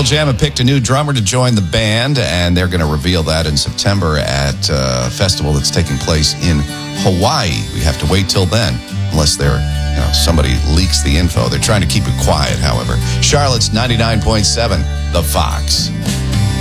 Pearl Jam have picked a new drummer to join the band, and they're going to reveal that in September at a festival that's taking place in Hawaii. We have to wait till then, unless somebody leaks the info. They're trying to keep it quiet, however. Charlotte's 99.7, The Fox.